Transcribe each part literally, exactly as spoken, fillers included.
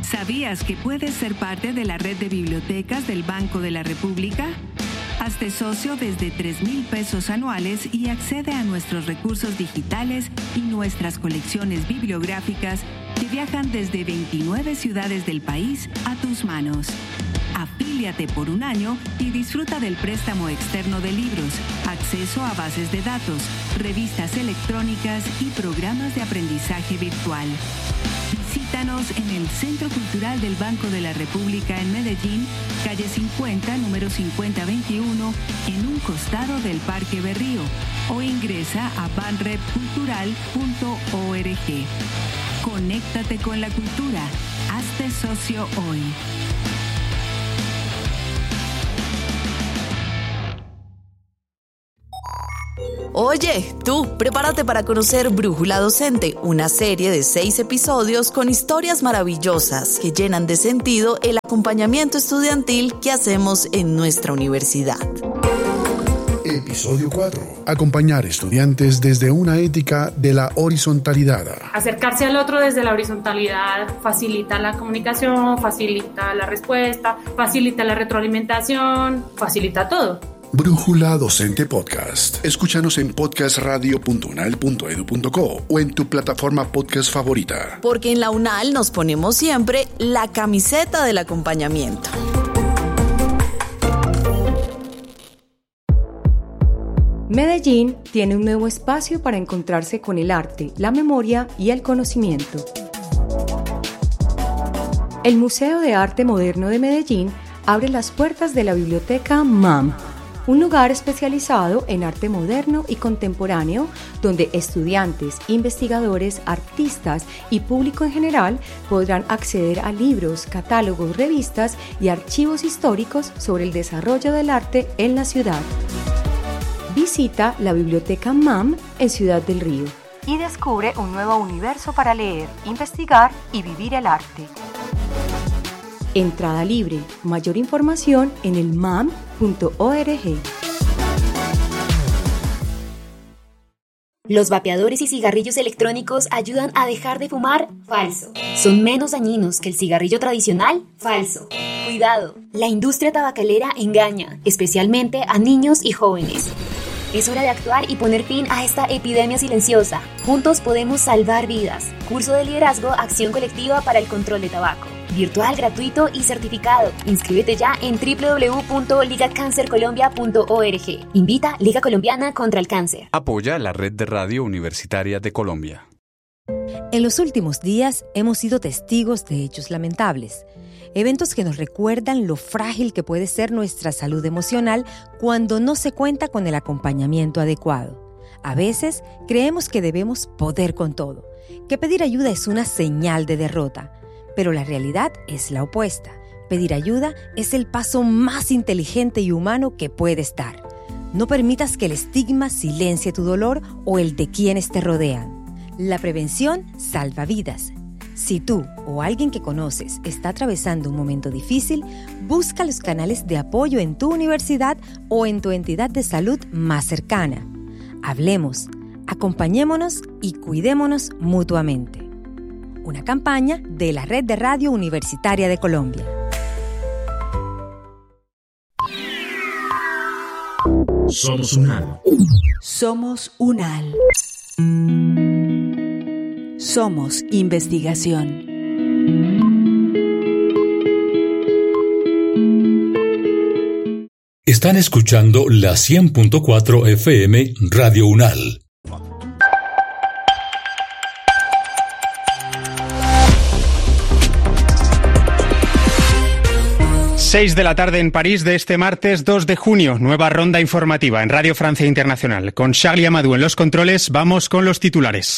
¿Sabías que puedes ser parte de la red de bibliotecas del Banco de la República? Hazte socio desde tres mil pesos anuales y accede a nuestros recursos digitales y nuestras colecciones bibliográficas que viajan desde veintinueve ciudades del país a tus manos. Afíliate por un año y disfruta del préstamo externo de libros, acceso a bases de datos, revistas electrónicas y programas de aprendizaje virtual. Visítanos en el Centro Cultural del Banco de la República en Medellín, calle cincuenta, número cincuenta veintiuno, en un costado del Parque Berrío, o ingresa a banrep cultural punto org. Conéctate con la cultura. Hazte socio hoy. Oye, tú, prepárate para conocer Brújula Docente, una serie de seis episodios con historias maravillosas que llenan de sentido el acompañamiento estudiantil que hacemos en nuestra universidad. Episodio cuatro. Acompañar estudiantes desde una ética de la horizontalidad. Acercarse al otro desde la horizontalidad facilita la comunicación, facilita la respuesta, facilita la retroalimentación, facilita todo. Brújula Docente Podcast. Escúchanos en podcast radio punto unal punto edu punto co o en tu plataforma podcast favorita. Porque en la UNAL nos ponemos siempre la camiseta del acompañamiento. Medellín tiene un nuevo espacio para encontrarse con el arte, la memoria y el conocimiento. El Museo de Arte Moderno de Medellín abre las puertas de la biblioteca M A M, un lugar especializado en arte moderno y contemporáneo donde estudiantes, investigadores, artistas y público en general podrán acceder a libros, catálogos, revistas y archivos históricos sobre el desarrollo del arte en la ciudad. Visita la biblioteca M A M en Ciudad del Río y descubre un nuevo universo para leer, investigar y vivir el arte. Entrada libre. Mayor información en el mam punto org. ¿Los vapeadores y cigarrillos electrónicos ayudan a dejar de fumar? Falso. ¿Son menos dañinos que el cigarrillo tradicional? Falso. Cuidado, la industria tabacalera engaña, especialmente a niños y jóvenes. Es hora de actuar y poner fin a esta epidemia silenciosa. Juntos podemos salvar vidas. Curso de liderazgo, acción colectiva para el control de tabaco. Virtual, gratuito y certificado. Inscríbete ya en doble u doble u doble u punto liga cáncer colombia punto org. Invita Liga Colombiana contra el Cáncer. Apoya la Red de Radio Universitaria de Colombia. En los últimos días hemos sido testigos de hechos lamentables. Eventos que nos recuerdan lo frágil que puede ser nuestra salud emocional cuando no se cuenta con el acompañamiento adecuado. A veces creemos que debemos poder con todo, que pedir ayuda es una señal de derrota, pero la realidad es la opuesta. Pedir ayuda es el paso más inteligente y humano que puedes dar. No permitas que el estigma silencie tu dolor o el de quienes te rodean. La prevención salva vidas. Si tú o alguien que conoces está atravesando un momento difícil, busca los canales de apoyo en tu universidad o en tu entidad de salud más cercana. Hablemos, acompañémonos y cuidémonos mutuamente. Una campaña de la Red de Radio Universitaria de Colombia. Somos UNAL. Somos UNAL. Somos investigación. Están escuchando la cien punto cuatro F M Radio UNAL. seis de la tarde en París de este martes dos de junio. Nueva ronda informativa en Radio Francia Internacional. Con Charlie Amadou en los controles, vamos con los titulares.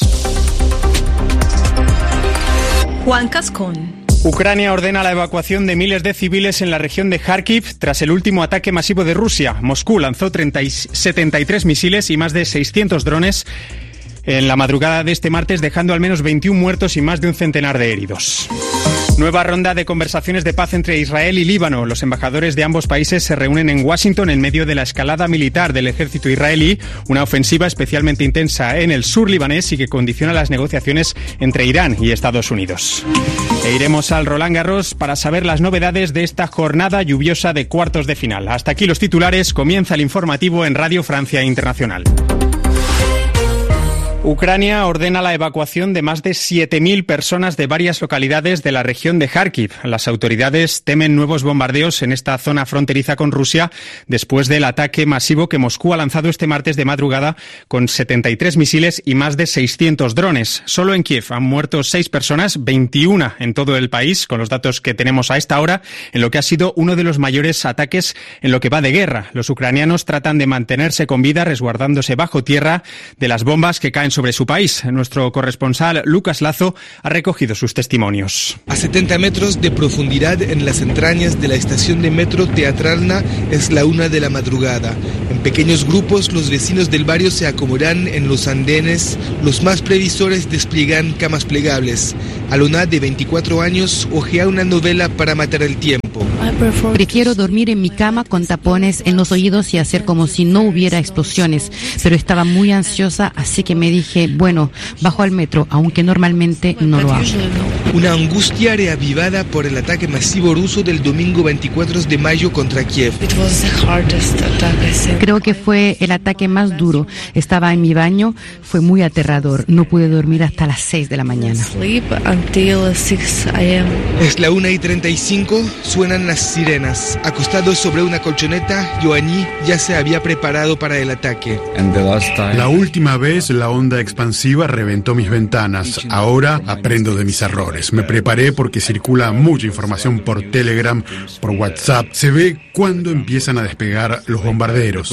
Juan Cascón. Ucrania ordena la evacuación de miles de civiles en la región de Kharkiv tras el último ataque masivo de Rusia. Moscú lanzó setenta y tres misiles y más de seiscientos drones en la madrugada de este martes, dejando al menos veintiún muertos y más de un centenar de heridos. Nueva ronda de conversaciones de paz entre Israel y Líbano. Los embajadores de ambos países se reúnen en Washington en medio de la escalada militar del ejército israelí, una ofensiva especialmente intensa en el sur libanés y que condiciona las negociaciones entre Irán y Estados Unidos. E iremos al Roland Garros para saber las novedades de esta jornada lluviosa de cuartos de final. Hasta aquí los titulares, comienza el informativo en Radio Francia Internacional. Ucrania ordena la evacuación de más de siete mil personas de varias localidades de la región de Kharkiv. Las autoridades temen nuevos bombardeos en esta zona fronteriza con Rusia después del ataque masivo que Moscú ha lanzado este martes de madrugada con setenta y tres misiles y más de seiscientos drones. Solo en Kiev han muerto seis personas, veintiuna en todo el país, con los datos que tenemos a esta hora, en lo que ha sido uno de los mayores ataques en lo que va de guerra. Los ucranianos tratan de mantenerse con vida resguardándose bajo tierra de las bombas que caen sobre su país. Nuestro corresponsal Lucas Lazo ha recogido sus testimonios. A setenta metros de profundidad en las entrañas de la estación de metro Teatralna es la una de la madrugada. En pequeños grupos los vecinos del barrio se acomodan en los andenes. Los más previsores despliegan camas plegables. Alona, de veinticuatro años, hojea una novela para matar el tiempo. Prefiero dormir en mi cama con tapones en los oídos y hacer como si no hubiera explosiones, pero estaba muy ansiosa, así que me dije, bueno, bajo al metro, aunque normalmente no lo hago. Una angustia reavivada por el ataque masivo ruso del domingo veinticuatro de mayo contra Kiev. Creo que fue el ataque más duro. Estaba en mi baño, fue muy aterrador. No pude dormir hasta las seis de la mañana. Es la una y treinta y cinco, suenan las sirenas. Acostado sobre una colchoneta, Yoani ya se había preparado para el ataque. La última vez la onda expansiva reventó mis ventanas. Ahora aprendo de mis errores. Me preparé porque circula mucha información por Telegram, por WhatsApp. Se ve cuándo empiezan a despegar los bombarderos.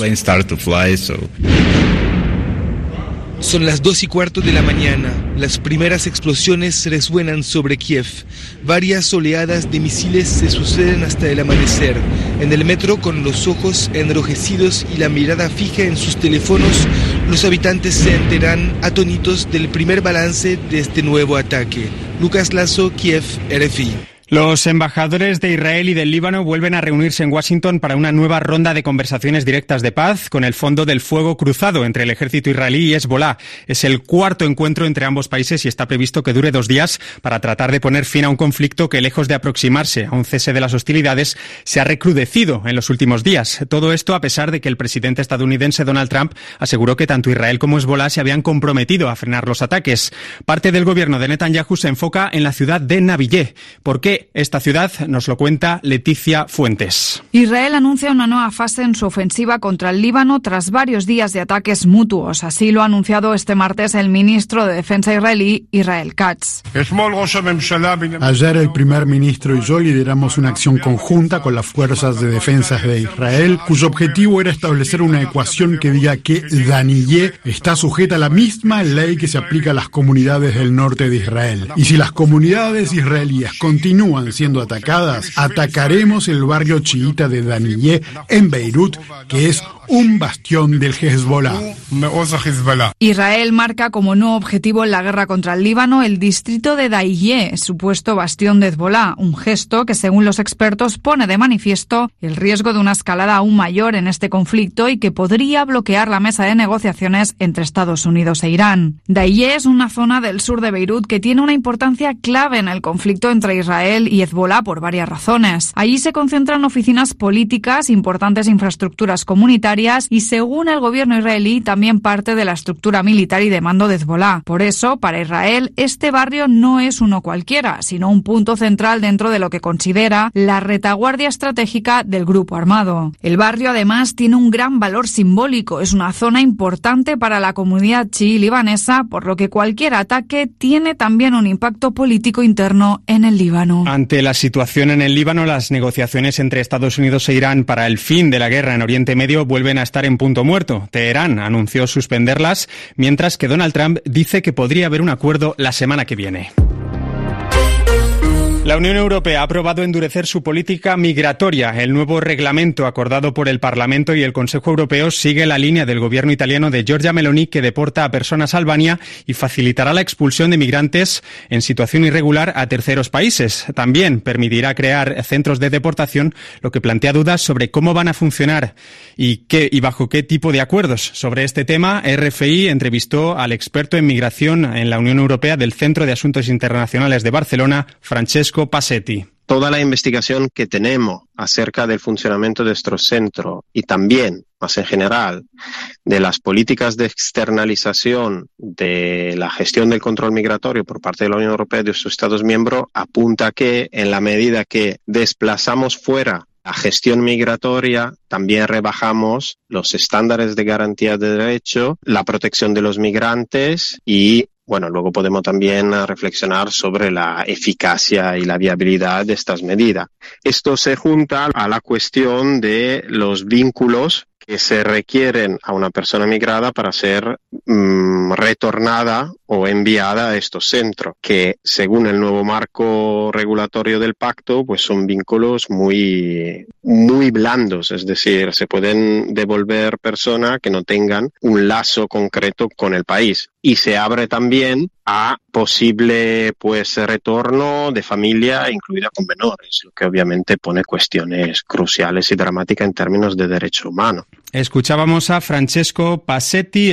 Son las dos y cuarto de la mañana. Las primeras explosiones resuenan sobre Kiev. Varias oleadas de misiles se suceden hasta el amanecer. En el metro, con los ojos enrojecidos y la mirada fija en sus teléfonos, los habitantes se enteran atónitos del primer balance de este nuevo ataque. Lucas Lazo, Kiev, R F I. Los embajadores de Israel y del Líbano vuelven a reunirse en Washington para una nueva ronda de conversaciones directas de paz con el fondo del fuego cruzado entre el ejército israelí y Hezbolá. Es el cuarto encuentro entre ambos países y está previsto que dure dos días para tratar de poner fin a un conflicto que, lejos de aproximarse a un cese de las hostilidades, se ha recrudecido en los últimos días. Todo esto a pesar de que el presidente estadounidense Donald Trump aseguró que tanto Israel como Hezbolá se habían comprometido a frenar los ataques. Parte del gobierno de Netanyahu se enfoca en la ciudad de Nabillé. ¿Por qué esta ciudad? Nos lo cuenta Leticia Fuentes. Israel anuncia una nueva fase en su ofensiva contra el Líbano tras varios días de ataques mutuos. Así lo ha anunciado este martes el ministro de Defensa israelí, Israel Katz. Ayer el primer ministro y yo lideramos una acción conjunta con las fuerzas de defensa de Israel, cuyo objetivo era establecer una ecuación que diga que Daniyeh está sujeta a la misma ley que se aplica a las comunidades del norte de Israel. Y si las comunidades israelíes continúan siendo atacadas, atacaremos el barrio chiita de Daniyeh en Beirut, que es un bastión del Hezbolá. Israel marca como nuevo objetivo en la guerra contra el Líbano el distrito de Daniyeh, supuesto bastión de Hezbolá, un gesto que, según los expertos, pone de manifiesto el riesgo de una escalada aún mayor en este conflicto y que podría bloquear la mesa de negociaciones entre Estados Unidos e Irán. Daniyeh es una zona del sur de Beirut que tiene una importancia clave en el conflicto entre Israel y Hezbolá por varias razones. Allí se concentran oficinas políticas, importantes infraestructuras comunitarias y, según el gobierno israelí, también parte de la estructura militar y de mando de Hezbolá. Por eso, para Israel, este barrio no es uno cualquiera, sino un punto central dentro de lo que considera la retaguardia estratégica del grupo armado. El barrio, además, tiene un gran valor simbólico. Es una zona importante para la comunidad chií libanesa, por lo que cualquier ataque tiene también un impacto político interno en el Líbano. Ante la situación en el Líbano, las negociaciones entre Estados Unidos e Irán para el fin de la guerra en Oriente Medio vuelven a estar en punto muerto. Teherán anunció suspenderlas, mientras que Donald Trump dice que podría haber un acuerdo la semana que viene. La Unión Europea ha aprobado endurecer su política migratoria. El nuevo reglamento acordado por el Parlamento y el Consejo Europeo sigue la línea del gobierno italiano de Giorgia Meloni, que deporta a personas a Albania y facilitará la expulsión de migrantes en situación irregular a terceros países. También permitirá crear centros de deportación, lo que plantea dudas sobre cómo van a funcionar y qué y bajo qué tipo de acuerdos. Sobre este tema, R F I entrevistó al experto en migración en la Unión Europea del Centro de Asuntos Internacionales de Barcelona, Francesco Passetti. Toda la investigación que tenemos acerca del funcionamiento de nuestro centro y también, más en general, de las políticas de externalización de la gestión del control migratorio por parte de la Unión Europea y de sus Estados miembros apunta que en la medida que desplazamos fuera la gestión migratoria, también rebajamos los estándares de garantía de derecho, la protección de los migrantes y bueno, luego podemos también reflexionar sobre la eficacia y la viabilidad de estas medidas. Esto se junta a la cuestión de los vínculos que se requieren a una persona migrada para ser mmm, retornada o enviada a estos centros, que según el nuevo marco regulatorio del pacto, pues son vínculos muy, muy blandos, es decir, se pueden devolver personas que no tengan un lazo concreto con el país. Y se abre también a posible pues retorno de familia incluida con menores, lo que obviamente pone cuestiones cruciales y dramáticas en términos de derecho humano. Escuchábamos a Francesco Passetti,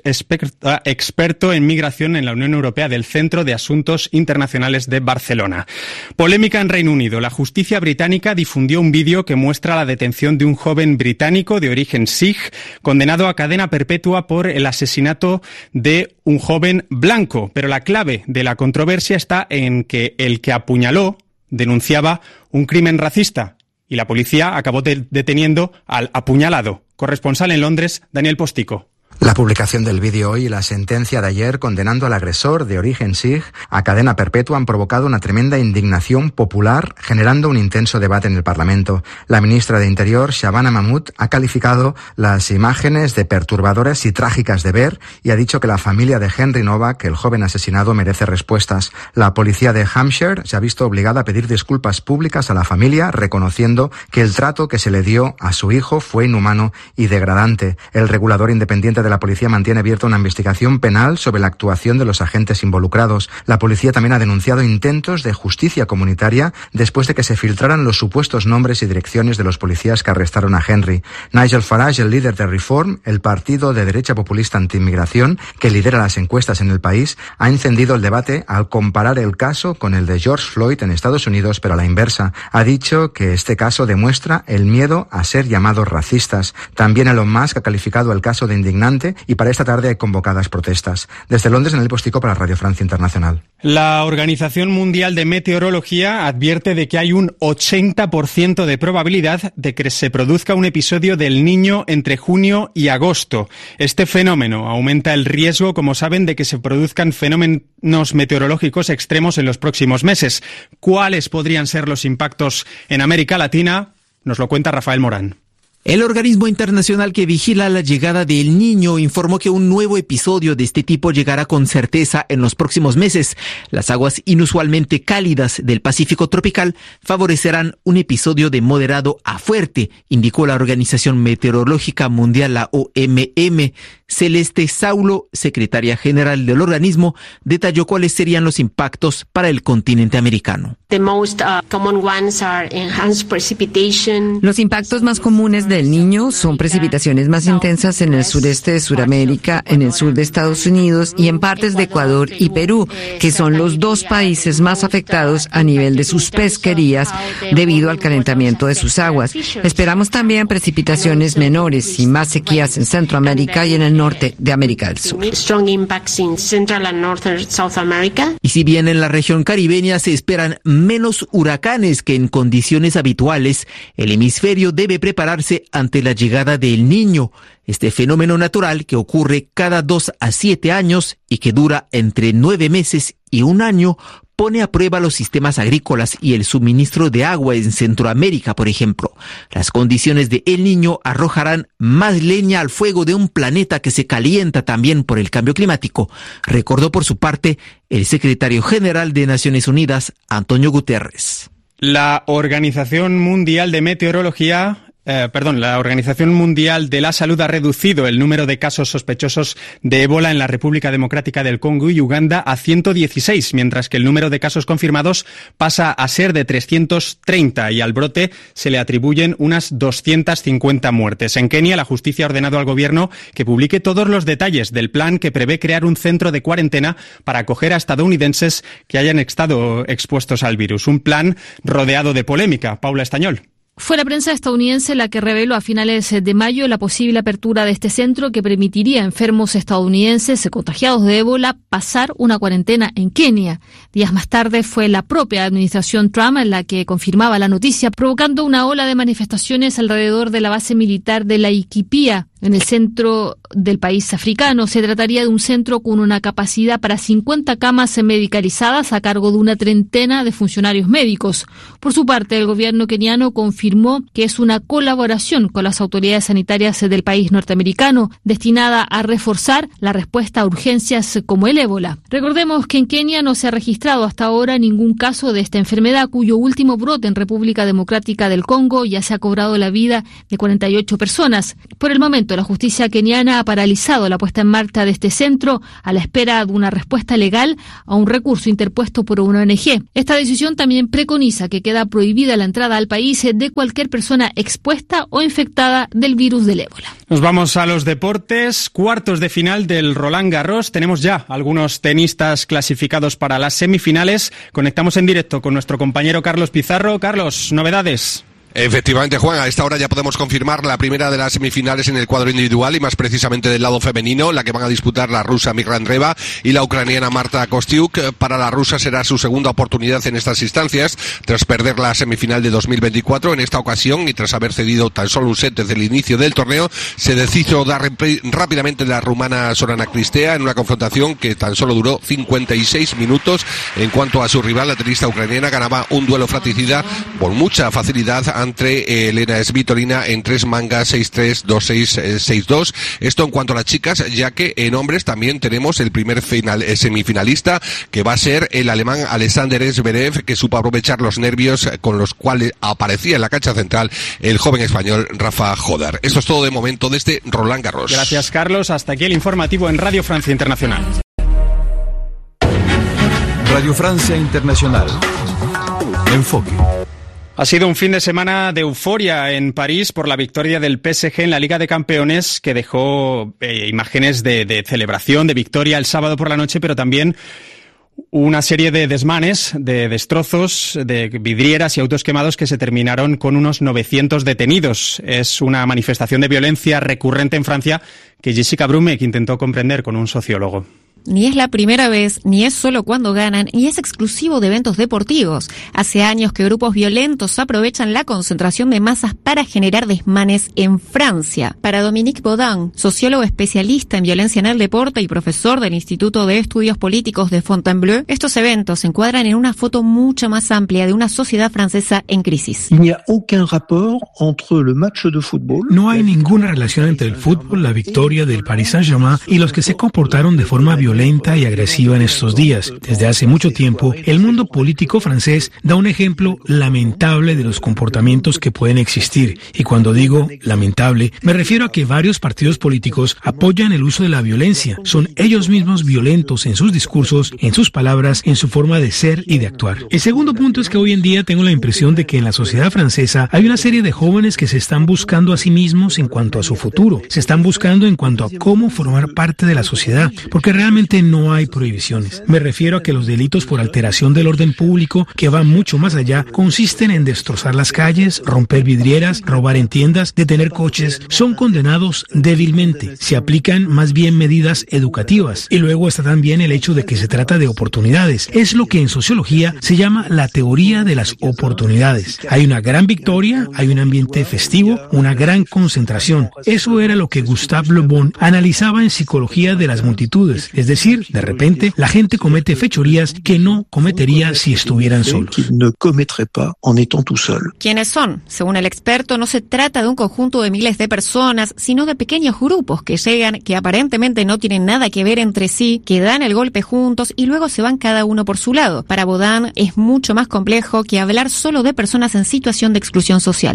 experto en migración en la Unión Europea del Centro de Asuntos Internacionales de Barcelona. Polémica en Reino Unido. La justicia británica difundió un vídeo que muestra la detención de un joven británico de origen sikh condenado a cadena perpetua por el asesinato de un joven blanco. Pero la clave de la controversia está en que el que apuñaló denunciaba un crimen racista y la policía acabó de- deteniendo al apuñalado. Corresponsal en Londres, Daniel Postico. La publicación del vídeo hoy y la sentencia de ayer condenando al agresor de origen sikh a cadena perpetua han provocado una tremenda indignación popular, generando un intenso debate en el Parlamento. La ministra de Interior, Shabana Mahmood, ha calificado las imágenes de perturbadoras y trágicas de ver y ha dicho que la familia de Henry Novak, el joven asesinado, merece respuestas. La policía de Hampshire se ha visto obligada a pedir disculpas públicas a la familia, reconociendo que el trato que se le dio a su hijo fue inhumano y degradante. El regulador independiente de la policía mantiene abierta una investigación penal sobre la actuación de los agentes involucrados. La policía también ha denunciado intentos de justicia comunitaria después de que se filtraran los supuestos nombres y direcciones de los policías que arrestaron a Henry. Nigel Farage, el líder de Reform, el partido de derecha populista anti-inmigración que lidera las encuestas en el país, ha encendido el debate al comparar el caso con el de George Floyd en Estados Unidos, pero a la inversa. Ha dicho que este caso demuestra el miedo a ser llamados racistas. También Elon Musk ha calificado el caso de indignante y para esta tarde hay convocadas protestas. Desde Londres, Daniel Postico para Radio Francia Internacional. La Organización Mundial de Meteorología advierte de que hay un ochenta por ciento de probabilidad de que se produzca un episodio del Niño entre junio y agosto. Este fenómeno aumenta el riesgo, como saben, de que se produzcan fenómenos meteorológicos extremos en los próximos meses. ¿Cuáles podrían ser los impactos en América Latina? Nos lo cuenta Rafael Morán. El organismo internacional que vigila la llegada del Niño informó que un nuevo episodio de este tipo llegará con certeza en los próximos meses. Las aguas inusualmente cálidas del Pacífico tropical favorecerán un episodio de moderado a fuerte, indicó la Organización Meteorológica Mundial, la O M M. Celeste Saulo, secretaria general del organismo, detalló cuáles serían los impactos para el continente americano. Los impactos más comunes del Niño son precipitaciones más intensas en el sureste de Sudamérica, en el sur de Estados Unidos y en partes de Ecuador y Perú, que son los dos países más afectados a nivel de sus pesquerías debido al calentamiento de sus aguas. Esperamos también precipitaciones menores y más sequías en Centroamérica y en el norte de América del Sur. Y si bien en la región caribeña se esperan menos huracanes que en condiciones habituales, el hemisferio debe prepararse ante la llegada del Niño, este fenómeno natural que ocurre cada dos a siete años y que dura entre nueve meses y un año, pone a prueba los sistemas agrícolas y el suministro de agua en Centroamérica, por ejemplo. Las condiciones de El Niño arrojarán más leña al fuego de un planeta que se calienta también por el cambio climático, recordó por su parte el secretario general de Naciones Unidas, Antonio Guterres. La Organización Mundial de Meteorología Eh, perdón, la Organización Mundial de la Salud ha reducido el número de casos sospechosos de ébola en la República Democrática del Congo y Uganda a ciento dieciséis, mientras que el número de casos confirmados pasa a ser de trescientos treinta y al brote se le atribuyen unas doscientas cincuenta muertes. En Kenia, la justicia ha ordenado al gobierno que publique todos los detalles del plan que prevé crear un centro de cuarentena para acoger a estadounidenses que hayan estado expuestos al virus. Un plan rodeado de polémica. Paula Estañol. Fue la prensa estadounidense la que reveló a finales de mayo la posible apertura de este centro que permitiría a enfermos estadounidenses contagiados de ébola pasar una cuarentena en Kenia. Días más tarde fue la propia administración Trump la que confirmaba la noticia, provocando una ola de manifestaciones alrededor de la base militar de Laikipia, en el centro del país africano. Se trataría de un centro con una capacidad para cincuenta camas medicalizadas a cargo de una treintena de funcionarios médicos. Por su parte, el gobierno keniano confirmó que es una colaboración con las autoridades sanitarias del país norteamericano destinada a reforzar la respuesta a urgencias como el ébola. Recordemos que en Kenia no se ha registrado hasta ahora ningún caso de esta enfermedad, cuyo último brote en República Democrática del Congo ya se ha cobrado la vida de cuarenta y ocho personas. Por el momento, la justicia keniana ha paralizado la puesta en marcha de este centro a la espera de una respuesta legal a un recurso interpuesto por una O N G. Esta decisión también preconiza que queda prohibida la entrada al país de cualquier persona expuesta o infectada del virus del ébola. Nos vamos a los deportes. Cuartos de final del Roland Garros. Tenemos ya algunos tenistas clasificados para las semifinales. Conectamos en directo con nuestro compañero Carlos Pizarro. Carlos, novedades. Efectivamente, Juan, a esta hora ya podemos confirmar la primera de las semifinales en el cuadro individual y más precisamente del lado femenino, la que van a disputar la rusa Mirra Andreeva y la ucraniana Marta Kostyuk. Para la rusa será su segunda oportunidad en estas instancias, tras perder la semifinal de dos mil veinticuatro. En esta ocasión, y tras haber cedido tan solo un set desde el inicio del torneo, se deshizo dar rápidamente la rumana Sorana Cristea en una confrontación que tan solo duró cincuenta y seis minutos. En cuanto a su rival, la tenista ucraniana ganaba un duelo fratricida por mucha facilidad entre Elena Svitolina en tres mangas, seis tres, dos seis, seis dos. Esto en cuanto a las chicas, ya que en hombres también tenemos el primer final, eh, semifinalista, que va a ser el alemán Alexander Zverev, que supo aprovechar los nervios con los cuales aparecía en la cancha central el joven español Rafa Jodar. Esto es todo de momento desde Roland Garros. Gracias, Carlos. Hasta aquí el informativo en Radio Francia Internacional. Radio Francia Internacional. Enfoque. Ha sido un fin de semana de euforia en París por la victoria del P S G en la Liga de Campeones, que dejó eh, imágenes de, de celebración, de victoria el sábado por la noche, pero también una serie de desmanes, de destrozos, de vidrieras y autos quemados que se terminaron con unos novecientos detenidos. Es una manifestación de violencia recurrente en Francia que Jessica Brumek intentó comprender con un sociólogo. Ni es la primera vez, ni es solo cuando ganan, y es exclusivo de eventos deportivos. Hace años que grupos violentos aprovechan la concentración de masas para generar desmanes en Francia. Para Dominique Baudin, sociólogo especialista en violencia en el deporte y profesor del Instituto de Estudios Políticos de Fontainebleau, estos eventos se encuadran en una foto mucho más amplia de una sociedad francesa en crisis. No hay ninguna relación entre el fútbol, la victoria del Paris Saint-Germain y los que se comportaron de forma violenta violenta y agresiva en estos días. Desde hace mucho tiempo, el mundo político francés da un ejemplo lamentable de los comportamientos que pueden existir. Y cuando digo lamentable, me refiero a que varios partidos políticos apoyan el uso de la violencia. Son ellos mismos violentos en sus discursos, en sus palabras, en su forma de ser y de actuar. El segundo punto es que hoy en día tengo la impresión de que en la sociedad francesa hay una serie de jóvenes que se están buscando a sí mismos en cuanto a su futuro. Se están buscando en cuanto a cómo formar parte de la sociedad, porque realmente no hay prohibiciones. Me refiero a que los delitos por alteración del orden público, que van mucho más allá, consisten en destrozar las calles, romper vidrieras, robar en tiendas, detener coches, son condenados débilmente. Se aplican más bien medidas educativas. Y luego está también el hecho de que se trata de oportunidades. Es lo que en sociología se llama la teoría de las oportunidades. Hay una gran victoria, hay un ambiente festivo, una gran concentración. Eso era lo que Gustave Le Bon analizaba en Psicología de las multitudes. Es decir, de repente, la gente comete fechorías que no cometería si estuvieran solos. ¿Quiénes son? Según el experto, no se trata de un conjunto de miles de personas, sino de pequeños grupos que llegan, que aparentemente no tienen nada que ver entre sí, que dan el golpe juntos y luego se van cada uno por su lado. Para Baudin es mucho más complejo que hablar solo de personas en situación de exclusión social.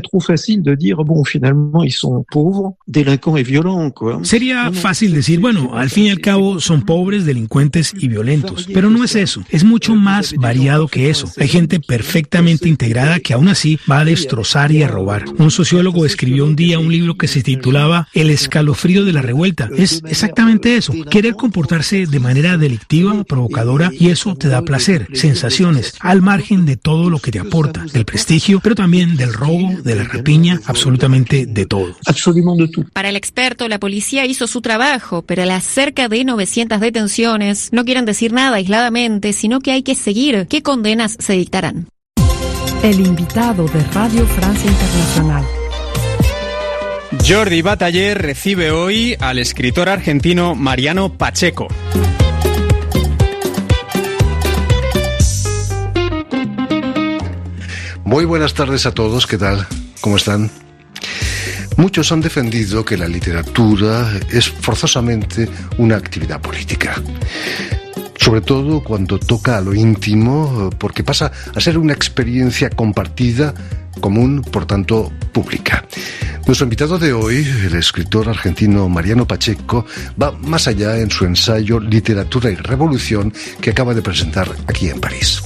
Sería fácil decir, bueno, al fin y al cabo son pobres, delincuentes y violentos, pero no es eso, es mucho más variado que eso. Hay gente perfectamente integrada que aún así va a destrozar y a robar. Un sociólogo escribió un día un libro que se titulaba El escalofrío de la revuelta. Es exactamente eso, querer comportarse de manera delictiva, provocadora, y eso te da placer, sensaciones, al margen de todo lo que te aporta, del prestigio, pero también del robo, de la rapiña, absolutamente de todo. Para el experto, la policía hizo su trabajo, pero las cerca de novecientas detenciones no quieren decir nada aisladamente, sino que hay que seguir qué condenas se dictarán. El invitado de Radio Francia Internacional. Jordi Bataller recibe hoy al escritor argentino Mariano Pacheco. Muy buenas tardes a todos, ¿qué tal? ¿Cómo están? Muchos han defendido que la literatura es forzosamente una actividad política. Sobre todo cuando toca a lo íntimo, porque pasa a ser una experiencia compartida, común, por tanto, pública. Nuestro invitado de hoy, el escritor argentino Mariano Pacheco, va más allá en su ensayo Literatura y Revolución, que acaba de presentar aquí en París.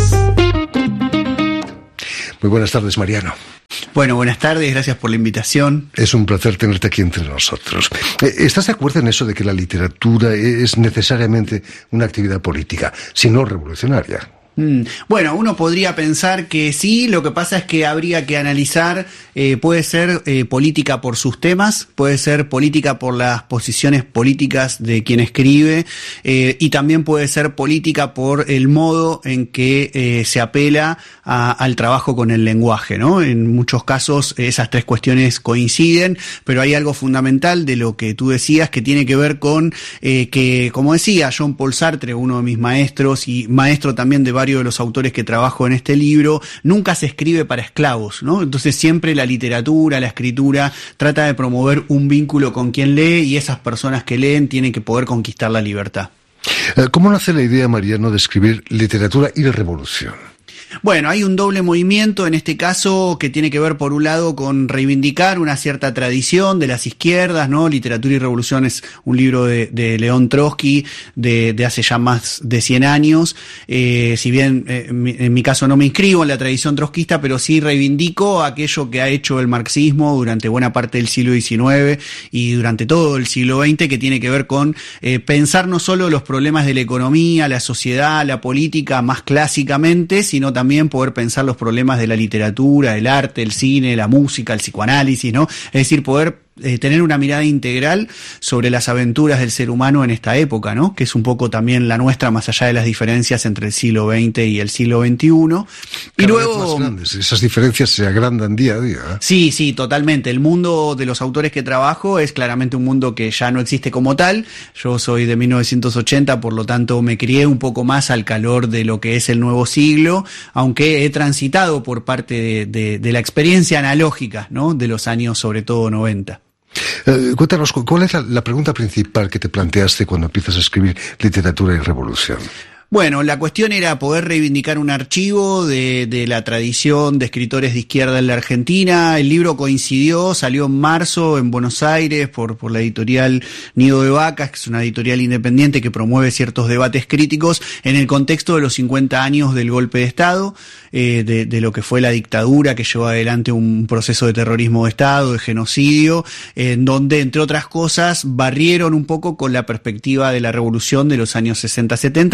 Muy buenas tardes, Mariano. Bueno, buenas tardes, gracias por la invitación. Es un placer tenerte aquí entre nosotros. ¿Estás de acuerdo en eso de que la literatura es necesariamente una actividad política, si no revolucionaria? Mm, bueno, uno podría pensar que sí, lo que pasa es que habría que analizar, eh, puede ser eh, política por sus temas, puede ser política por las posiciones políticas de quien escribe, eh, y también puede ser política por el modo en que eh, se apela a, al trabajo con el lenguaje, ¿no? En muchos casos esas tres cuestiones coinciden, pero hay algo fundamental de lo que tú decías que tiene que ver con eh, que, como decía Jean Paul Sartre, uno de mis maestros y maestro también de varios de los autores que trabajo en este libro, nunca se escribe para esclavos, ¿no? Entonces siempre la literatura, la escritura trata de promover un vínculo con quien lee y esas personas que leen tienen que poder conquistar la libertad. ¿Cómo nace la idea, Mariano, de escribir literatura y de revolución? Bueno, hay un doble movimiento en este caso que tiene que ver por un lado con reivindicar una cierta tradición de las izquierdas, ¿no? Literatura y Revolución es un libro de, de León Trotsky de, de hace ya más de cien años. Eh, si bien eh, en, mi, en mi caso no me inscribo en la tradición trotskista, pero sí reivindico aquello que ha hecho el marxismo durante buena parte del siglo diecinueve y durante todo el siglo veinte, que tiene que ver con eh, pensar no solo los problemas de la economía, la sociedad, la política más clásicamente, sino también también poder pensar los problemas de la literatura, el arte, el cine, la música, el psicoanálisis, ¿no? Es decir, poder eh, tener una mirada integral sobre las aventuras del ser humano en esta época, ¿no? Que es un poco también la nuestra, más allá de las diferencias entre el siglo veinte y el siglo veintiuno. Y Cada luego vez más grandes. Esas diferencias se agrandan día a día, ¿eh? Sí, sí, totalmente. El mundo de los autores que trabajo es claramente un mundo que ya no existe como tal. Yo soy de mil novecientos ochenta, por lo tanto me crié un poco más al calor de lo que es el nuevo siglo, aunque he transitado por parte de, de, de la experiencia analógica, ¿no? De los años sobre todo noventa. Eh, cuéntanos, ¿cuál es la, la pregunta principal que te planteaste cuando empiezas a escribir Literatura y Revolución? Bueno, la cuestión era poder reivindicar un archivo de, de la tradición de escritores de izquierda en la Argentina. El libro coincidió, salió en marzo en Buenos Aires por, por la editorial Nido de Vacas, que es una editorial independiente que promueve ciertos debates críticos en el contexto de los cincuenta años del golpe de Estado, eh, de, de lo que fue la dictadura que llevó adelante un proceso de terrorismo de Estado, de genocidio, en donde, entre otras cosas, barrieron un poco con la perspectiva de la revolución de los años sesenta setenta, no solo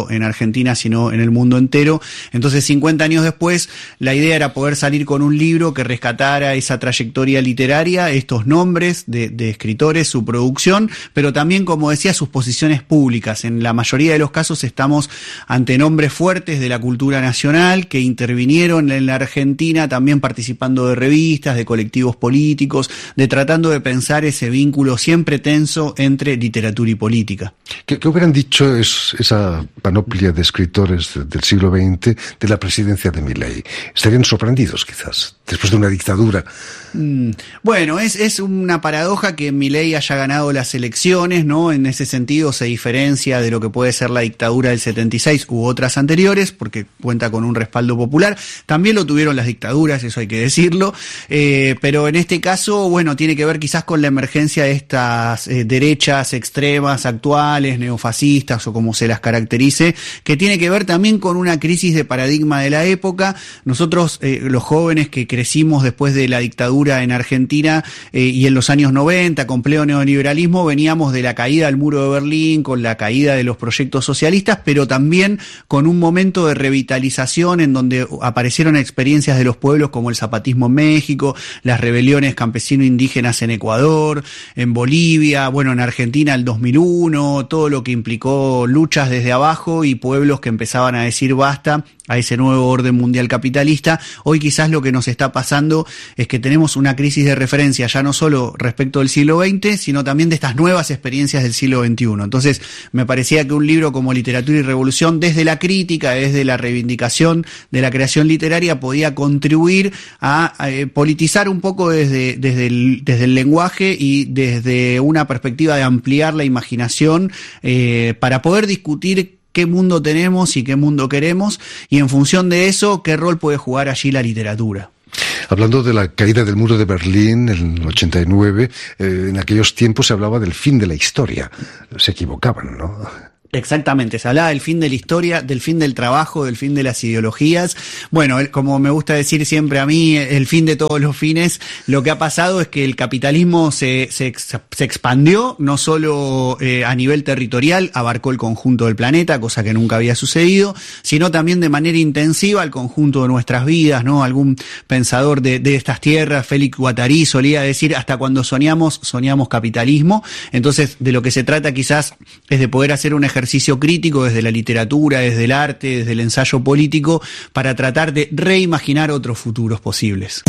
solo en Argentina, sino en el mundo entero. Entonces, cincuenta años después, la idea era poder salir con un libro que rescatara esa trayectoria literaria, estos nombres de, de escritores, su producción, pero también, como decía, sus posiciones públicas. En la mayoría de los casos estamos ante nombres fuertes de la cultura nacional que intervinieron en la Argentina, también participando de revistas, de colectivos políticos, de tratando de pensar ese vínculo siempre tenso entre literatura y política. ¿Qué, qué hubieran dicho es, esa panoplia de escritores del siglo veinte de la presidencia de Milei? Estarían sorprendidos, quizás, después de una dictadura. Mm, bueno, es, es una paradoja que Milei haya ganado las elecciones, ¿no? En ese sentido se diferencia de lo que puede ser la dictadura del setenta y seis u otras anteriores, porque cuenta con un respaldo popular. También lo tuvieron las dictaduras, eso hay que decirlo, eh, pero en este caso, bueno, tiene que ver quizás con la emergencia de estas eh, derechas extremas actuales, neofascistas o como se las caracterice, que tiene que ver también con una crisis de paradigma de la época. Nosotros, eh, los jóvenes que crecimos después de la dictadura en Argentina eh, y en los años noventa, con pleno neoliberalismo, veníamos de la caída del muro de Berlín, con la caída de los proyectos socialistas, pero también con un momento de revitalización en donde aparecieron experiencias de los pueblos como el zapatismo en México, las rebeliones campesino-indígenas en Ecuador, en Bolivia, bueno, en Argentina el dos mil uno, todo lo que implicó luchas desde abajo y pueblos que empezaban a decir basta a ese nuevo orden mundial capitalista. Hoy quizás lo que nos está pasando es que tenemos una crisis de referencia ya no solo respecto del siglo veinte, sino también de estas nuevas experiencias del siglo veintiuno. Entonces, me parecía que un libro como Literatura y Revolución, desde la crítica, desde la reivindicación de la creación literaria, podía contribuir a, a eh, politizar un poco desde, desde, el, desde el lenguaje y desde una perspectiva de ampliar la imaginación eh, para poder discutir qué mundo tenemos y qué mundo queremos, y en función de eso, qué rol puede jugar allí la literatura. Hablando de la caída del muro de Berlín en el ochenta y nueve, eh, en aquellos tiempos se hablaba del fin de la historia. Se equivocaban, ¿no? Exactamente, se hablaba del fin de la historia, del fin del trabajo, del fin de las ideologías. Bueno, como me gusta decir siempre a mí, el fin de todos los fines. Lo que ha pasado es que el capitalismo se, se, se expandió, no solo eh, a nivel territorial, abarcó el conjunto del planeta, cosa que nunca había sucedido, sino también de manera intensiva al conjunto de nuestras vidas, ¿no? Algún pensador de, de estas tierras, Félix Guattari, solía decir, hasta cuando soñamos, soñamos capitalismo. Entonces, de lo que se trata quizás es de poder hacer un ejercicio ejercicio crítico desde la literatura, desde el arte, desde el ensayo político, para tratar de reimaginar otros futuros posibles.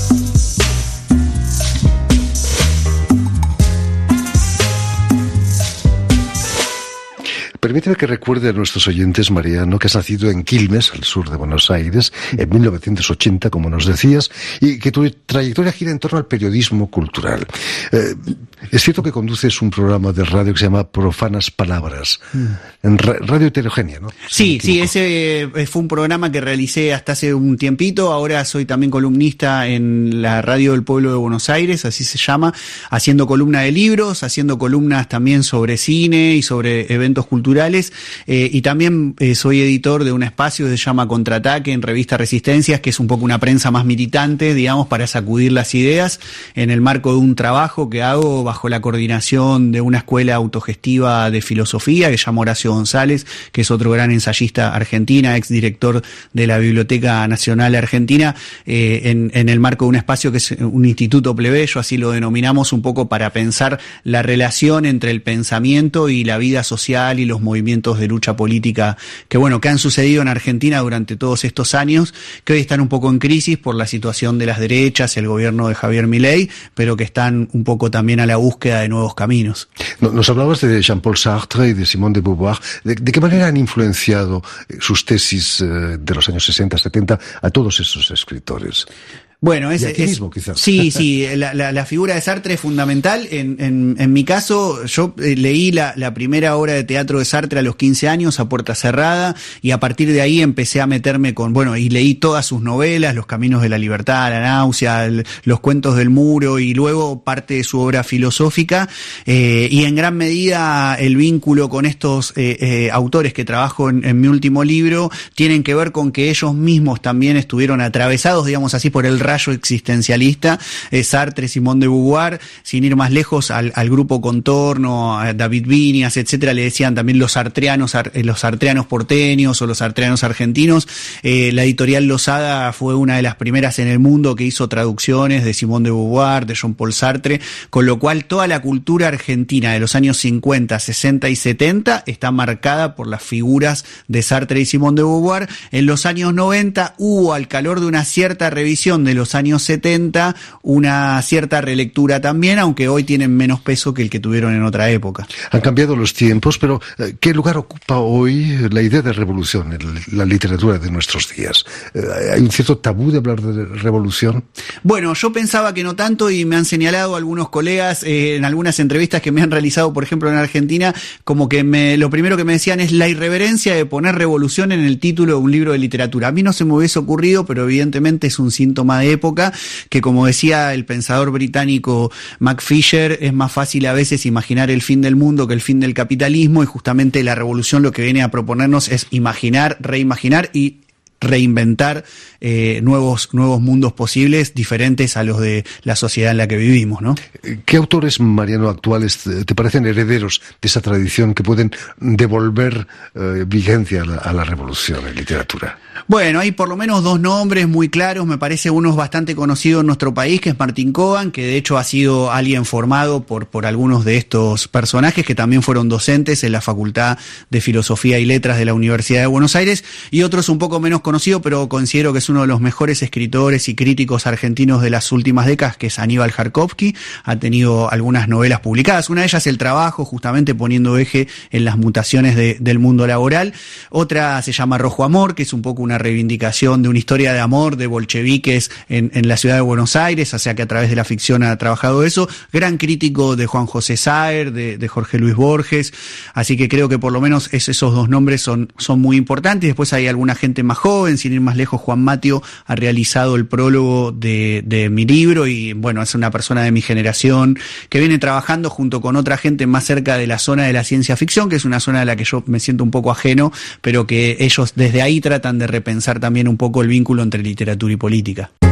Permíteme que recuerde a nuestros oyentes, Mariano, que has nacido en Quilmes, al sur de Buenos Aires, en mil novecientos ochenta, como nos decías, y que tu trayectoria gira en torno al periodismo cultural. Eh, es cierto que conduces un programa de radio que se llama Profanas Palabras, mm. en ra- Radio Heterogénea, ¿no? Sí, sí, ese fue un programa que realicé hasta hace un tiempito. Ahora soy también columnista en la Radio del Pueblo de Buenos Aires, así se llama, haciendo columna de libros, haciendo columnas también sobre cine y sobre eventos culturales. Eh, y también eh, soy editor de un espacio que se llama Contraataque en Revista Resistencias, que es un poco una prensa más militante, digamos, para sacudir las ideas en el marco de un trabajo que hago bajo la coordinación de una escuela autogestiva de filosofía que se llama Horacio González, que es otro gran ensayista argentina, exdirector de la Biblioteca Nacional Argentina, eh, en, en el marco de un espacio que es un instituto plebeyo, así lo denominamos, un poco para pensar la relación entre el pensamiento y la vida social y los movimientos de lucha política que, bueno, que han sucedido en Argentina durante todos estos años, que hoy están un poco en crisis por la situación de las derechas, el gobierno de Javier Milei, pero que están un poco también a la búsqueda de nuevos caminos. Nos hablabas de Jean-Paul Sartre y de Simone de Beauvoir. ¿De, de qué manera han influenciado sus tesis eh, de los años sesenta, setenta a todos esos escritores? Bueno, es, y aquí es mismo, quizás. Sí, sí, la, la, la figura de Sartre es fundamental. En, en, en mi caso, yo eh, leí la, la primera obra de teatro de Sartre a los quince años, a puerta cerrada, y a partir de ahí empecé a meterme con, bueno, y leí todas sus novelas, Los Caminos de la Libertad, La Náusea, el, Los Cuentos del Muro, y luego parte de su obra filosófica, eh, y en gran medida el vínculo con estos eh, eh, autores que trabajo en, en mi último libro tienen que ver con que ellos mismos también estuvieron atravesados, digamos así, por el rayo existencialista, eh, Sartre, Simone de Beauvoir, sin ir más lejos, al, al grupo Contorno, a David Viñas, etcétera, le decían también los sartreanos, ar, los sartreanos porteños o los sartreanos argentinos. Eh, la editorial Losada fue una de las primeras en el mundo que hizo traducciones de Simone de Beauvoir, de Jean-Paul Sartre, con lo cual toda la cultura argentina de los años cincuenta, sesenta y setenta está marcada por las figuras de Sartre y Simone de Beauvoir. En los años noventa hubo, al calor de una cierta revisión de los años setenta, una cierta relectura también, aunque hoy tienen menos peso que el que tuvieron en otra época. Han cambiado los tiempos, pero ¿qué lugar ocupa hoy la idea de revolución en la literatura de nuestros días? ¿Hay un cierto tabú de hablar de revolución? Bueno, yo pensaba que no tanto, y me han señalado algunos colegas eh, en algunas entrevistas que me han realizado, por ejemplo, en Argentina, como que me, lo primero que me decían es la irreverencia de poner revolución en el título de un libro de literatura. A mí no se me hubiese ocurrido, pero evidentemente es un síntoma de época, que como decía el pensador británico Mac Fisher, es más fácil a veces imaginar el fin del mundo que el fin del capitalismo, y justamente la revolución lo que viene a proponernos es imaginar, reimaginar y reinventar eh, nuevos nuevos mundos posibles diferentes a los de la sociedad en la que vivimos, ¿no? ¿Qué autores, Mariano, actuales te parecen herederos de esa tradición que pueden devolver eh, vigencia a la, a la revolución en literatura? Bueno, hay por lo menos dos nombres muy claros. Me parece uno es bastante conocido en nuestro país, que es Martín Coban, que de hecho ha sido alguien formado por, por algunos de estos personajes que también fueron docentes en la Facultad de Filosofía y Letras de la Universidad de Buenos Aires, y otros un poco menos conocido, pero considero que es uno de los mejores escritores y críticos argentinos de las últimas décadas, que es Aníbal Jarkovsky. Ha tenido algunas novelas publicadas, una de ellas El Trabajo, justamente poniendo eje en las mutaciones de, del mundo laboral. Otra se llama Rojo Amor, que es un poco una reivindicación de una historia de amor de bolcheviques en, en la ciudad de Buenos Aires, o sea que a través de la ficción ha trabajado eso. Gran crítico de Juan José Saer, de, de Jorge Luis Borges, así que creo que por lo menos es, esos dos nombres son, son muy importantes. Después hay alguna gente más joven, sin ir más lejos, Juan Matio ha realizado el prólogo de, de mi libro, y bueno, es una persona de mi generación que viene trabajando junto con otra gente más cerca de la zona de la ciencia ficción, que es una zona de la que yo me siento un poco ajeno, pero que ellos desde ahí tratan de repensar también un poco el vínculo entre literatura y política.